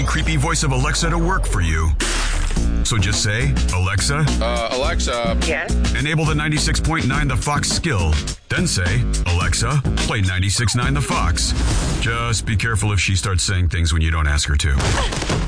creepy voice of Alexa to work for you. So just say, Alexa, Alexa. Yes. enable the 96.9 The Fox skill. Then say, Alexa, play 96.9 The Fox. Just be careful if she starts saying things when you don't ask her to.